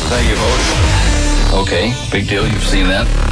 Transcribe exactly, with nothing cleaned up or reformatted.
how you voted. Okay, big deal. You've seen that.